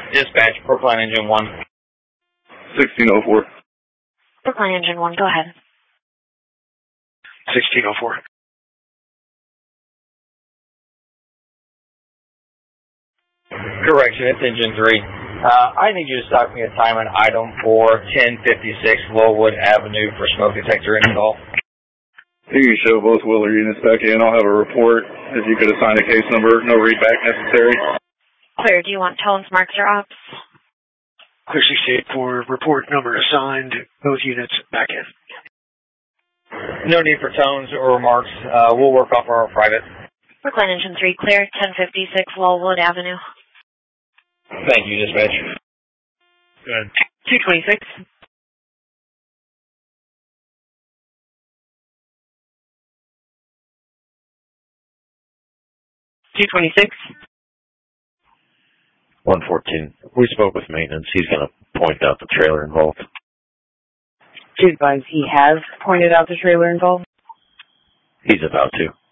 Dispatch, Brookline Engine 1. 1604. Brookline Engine 1, go ahead. 1604. Correction, it's Engine 3. I need you to stock me a time and item for 1056 Lowwood Avenue for smoke detector install. You can show both Wheeler units back in. I'll have a report. If you could assign a case number, no readback necessary. Clear, do you want tones, marks, or ops? Clear 68 for report number assigned, both units back in. No need for tones or remarks. We'll work off our private. Brookline Engine 3, clear, 1056 Lowwood Avenue. Thank you, dispatch. Good. 226. 226. 114. We spoke with maintenance. He's going to point out the trailer involved. To advise, he has pointed out the trailer involved? He's about to.